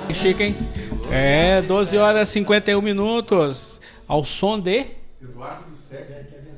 Chique, hein? 12 horas e 51 minutos. Ao som de Eduardo do Sec.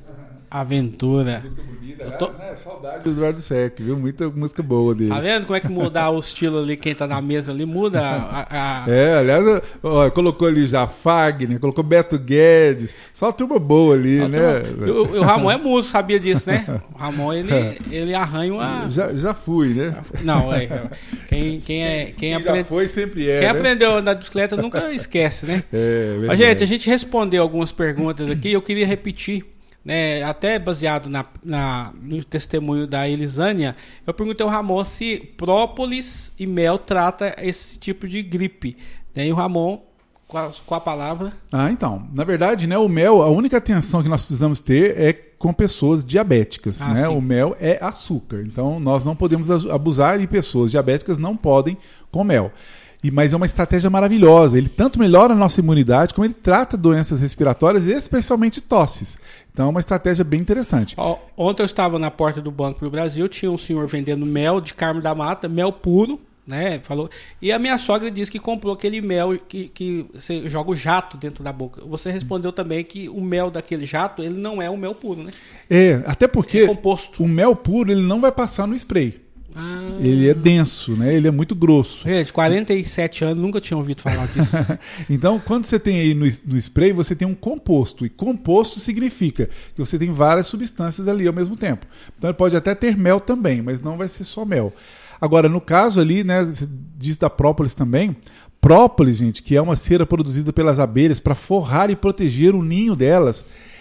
Aventura. Música bonita, né? Saudade do Eduardo do Sec, viu? Muita música boa dele. Tá vendo como é que mudar o estilo ali, quem tá na mesa ali, muda aliás, ó, colocou ali já Fagner, colocou Beto Guedes, só turma boa ali, né? O Ramon é músico, sabia disso, né? O Ramon, ele arranha uma... Já fui, né? Não, quem já foi, sempre é, quem né? aprendeu a andar de bicicleta nunca esquece, né? Mas, gente, a gente respondeu algumas perguntas aqui, eu queria repetir, né, até baseado no testemunho da Elisânia, eu perguntei ao Ramon se própolis e mel trata esse tipo de gripe. E o Ramon, com a palavra... Então, na verdade, né, o mel, a única atenção que nós precisamos ter é com pessoas diabéticas, né? Sim. O mel é açúcar, então nós não podemos abusar e pessoas diabéticas não podem com mel. Mas é uma estratégia maravilhosa. Ele tanto melhora a nossa imunidade, como ele trata doenças respiratórias, especialmente tosses. Então é uma estratégia bem interessante. Ontem eu estava na porta do Banco do Brasil, tinha um senhor vendendo mel de Carmo da Mata, mel puro, né? Falou. E a minha sogra disse que comprou aquele mel que você joga o jato dentro da boca. Você respondeu também que o mel daquele jato, ele não é um mel puro, né? Até porque composto. O mel puro ele não vai passar no spray. Ele é denso, né? Ele é muito grosso. Gente, 47 anos, nunca tinha ouvido falar disso. Então, quando você tem aí no spray, você tem um composto. E composto significa que você tem várias substâncias ali ao mesmo tempo. Então, ele pode até ter mel também, mas não vai ser só mel. Agora, no caso ali, né, você diz da própolis também. Própolis, gente, que é uma cera produzida pelas abelhas para forrar e proteger o ninho delas.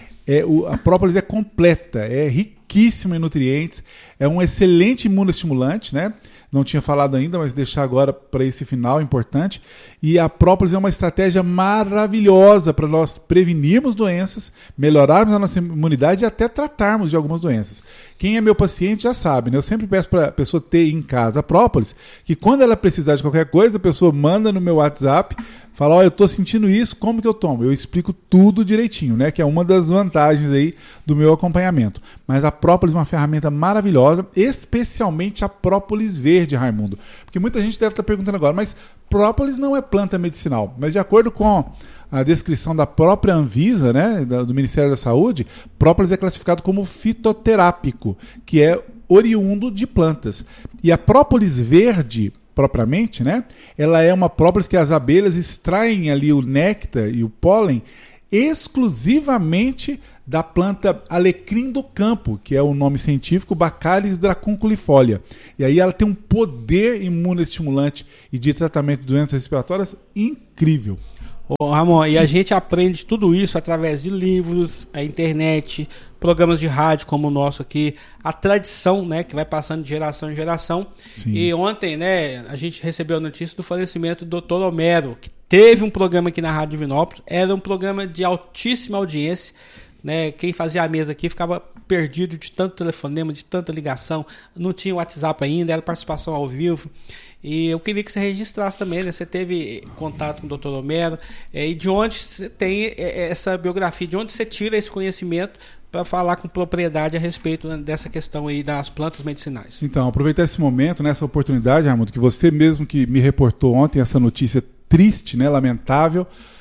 A própolis é completa, é riquíssima em nutrientes, é um excelente imunoestimulante, né? Não tinha falado ainda, mas deixar agora para esse final importante. E a própolis é uma estratégia maravilhosa para nós prevenirmos doenças, melhorarmos a nossa imunidade e até tratarmos de algumas doenças. Quem é meu paciente já sabe, né? Eu sempre peço para a pessoa ter em casa a própolis, que quando ela precisar de qualquer coisa, a pessoa manda no meu WhatsApp, fala, eu estou sentindo isso, como que eu tomo? Eu explico tudo direitinho, né? Que é uma das vantagens aí do meu acompanhamento. Mas a própolis é uma ferramenta maravilhosa, especialmente a própolis verde, Raimundo. Porque muita gente deve estar perguntando agora, mas própolis não é planta medicinal. Mas de acordo com a descrição da própria Anvisa, né, do Ministério da Saúde, própolis é classificado como fitoterápico, que é oriundo de plantas. E a própolis verde, propriamente, né, ela é uma própolis que as abelhas extraem ali o néctar e o pólen exclusivamente da planta alecrim do campo, que é o nome científico Baccharis dracunculifolia. E aí ela tem um poder imunoestimulante e de tratamento de doenças respiratórias incrível. Ramon, e a gente aprende tudo isso através de livros, a internet, programas de rádio como o nosso aqui, a tradição, né, que vai passando de geração em geração. Sim. E ontem, né, a gente recebeu a notícia do falecimento do Dr. Homero, que teve um programa aqui na Rádio Divinópolis, era um programa de altíssima audiência, né? Quem fazia a mesa aqui ficava perdido de tanto telefonema, de tanta ligação, não tinha WhatsApp ainda, era participação ao vivo. E eu queria que você registrasse também, né? Você teve contato com o Dr. Homero, e de onde você tem essa biografia, de onde você tira esse conhecimento para falar com propriedade a respeito dessa questão aí das plantas medicinais. Então, aproveitar esse momento, nessa oportunidade, Raimundo, que você mesmo que me reportou ontem essa notícia triste, né, lamentável,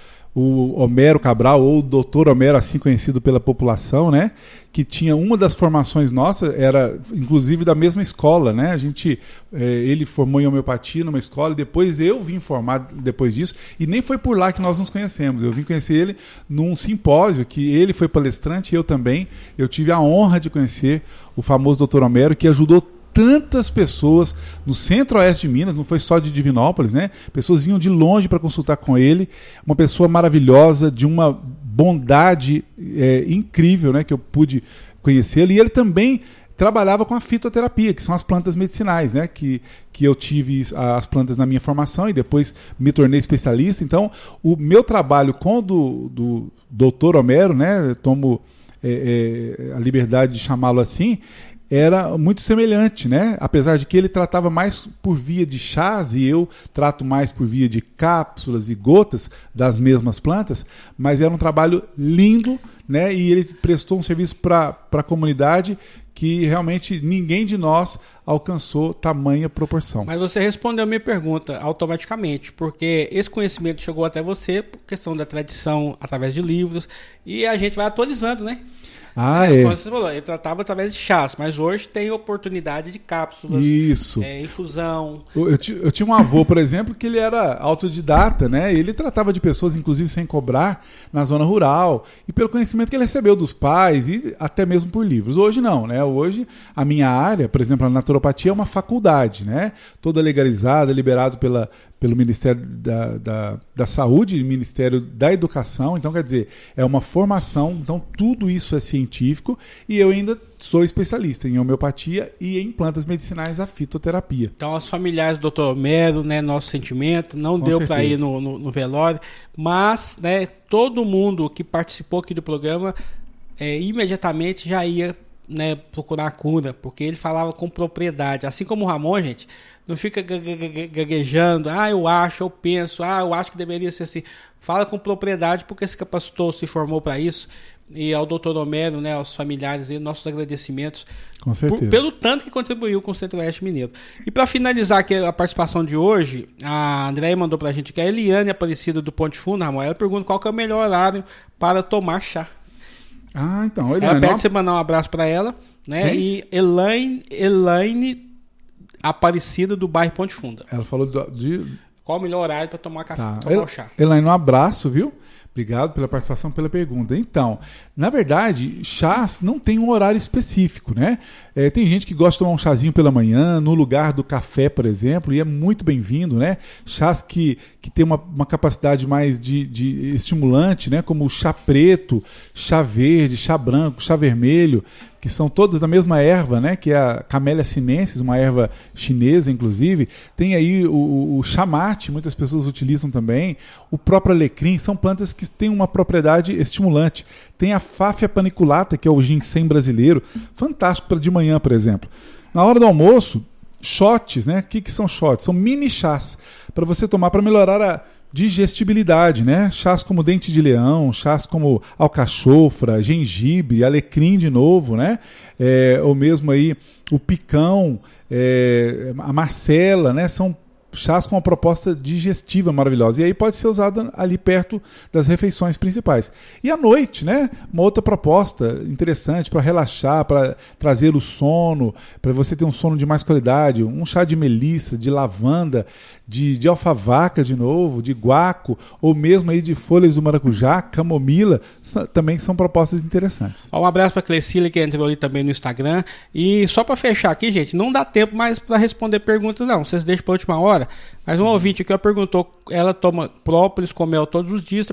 o Homero Cabral, ou o Dr. Homero, assim conhecido pela população, né, que tinha uma das formações nossas, era inclusive da mesma escola, né, ele formou em homeopatia numa escola, e depois eu vim formar depois disso, e nem foi por lá que nós nos conhecemos, eu vim conhecer ele num simpósio, que ele foi palestrante, e eu também, eu tive a honra de conhecer o famoso Dr. Homero, que ajudou tantas pessoas no centro-oeste de Minas, não foi só de Divinópolis, né? Pessoas vinham de longe para consultar com ele, uma pessoa maravilhosa, de uma bondade incrível, né? Que eu pude conhecê-lo, e ele também trabalhava com a fitoterapia, que são as plantas medicinais, né? Que eu tive as plantas na minha formação e depois me tornei especialista. Então, o meu trabalho com o do Dr. Homero, né? Eu tomo a liberdade de chamá-lo assim, era muito semelhante, né? Apesar de que ele tratava mais por via de chás e eu trato mais por via de cápsulas e gotas das mesmas plantas, mas era um trabalho lindo, né? E ele prestou um serviço para para a comunidade que realmente ninguém de nós alcançou tamanha proporção. Mas você respondeu a minha pergunta automaticamente, porque esse conhecimento chegou até você por questão da tradição, através de livros, e a gente vai atualizando, né? Como você falou, ele tratava através de chás, mas hoje tem oportunidade de cápsulas, infusão. Eu tinha um avô, por exemplo, que ele era autodidata, né? Ele tratava de pessoas, inclusive, sem cobrar, na zona rural, e pelo conhecimento que ele recebeu dos pais e até mesmo por livros. Hoje não, né? Hoje a minha área, por exemplo, a naturopatia é uma faculdade, né? Toda legalizada, liberado pelo Ministério da Saúde e Ministério da Educação. Então, quer dizer, é uma formação, então tudo isso é científico, e eu ainda sou especialista em homeopatia e em plantas medicinais, a fitoterapia. Então, aos familiares do Dr. Homero, né, nosso sentimento, não deu para ir no velório, mas, né, todo mundo que participou aqui do programa imediatamente já ia, né, procurar a cura, porque ele falava com propriedade, assim como o Ramon, gente. Não fica gaguejando, eu acho, eu penso, eu acho que deveria ser assim. Fala com propriedade, porque se capacitou, se formou para isso. E ao Dr. Homero, né, aos familiares, nossos agradecimentos. Com certeza. Pelo tanto que contribuiu com o Centro-Oeste Mineiro. E para finalizar aqui a participação de hoje, a Andréia mandou para a gente que a Eliane Aparecida do Ponte Fundo, Ramon, ela pergunta qual que é o melhor horário para tomar chá. Então, Eliane, ela pede você mandar um abraço para ela, né? Hein? E Elaine Aparecida do bairro Ponte Funda. Ela falou qual o melhor horário para tomar café, tomar o chá. Elaine, um abraço, viu? Obrigado pela participação, pela pergunta. Então, na verdade, chás não tem um horário específico, né? Tem gente que gosta de tomar um chazinho pela manhã, no lugar do café, por exemplo, e é muito bem-vindo, né? Chás que tem uma capacidade mais de estimulante, né? Como o chá preto, chá verde, chá branco, chá vermelho, que são todos da mesma erva, né? Que é a Camellia sinensis, uma erva chinesa, inclusive. Tem aí o chá mate, muitas pessoas utilizam também. O próprio alecrim, são plantas que têm uma propriedade estimulante. Tem a Fáfia paniculata, que é o ginseng brasileiro, fantástico para de manhã, por exemplo. Na hora do almoço, shots, né? O que são shots? São mini chás para você tomar para melhorar a digestibilidade, né? Chás como dente de leão, chás como alcachofra, gengibre, alecrim de novo, né? Ou mesmo aí o picão, a marcela, né? São chás com uma proposta digestiva maravilhosa. E aí pode ser usado ali perto das refeições principais. E à noite, né? Uma outra proposta interessante para relaxar, para trazer o sono, para você ter um sono de mais qualidade. Um chá de melissa, de lavanda, de alfavaca de novo, de guaco, ou mesmo aí de folhas do maracujá, camomila, também são propostas interessantes. Um abraço para a Clecília, que entrou ali também no Instagram. E só para fechar aqui, gente, não dá tempo mais para responder perguntas, não. Vocês deixam para a última hora. Mas um ouvinte aqui perguntou, ela toma própolis com mel todos os dias, está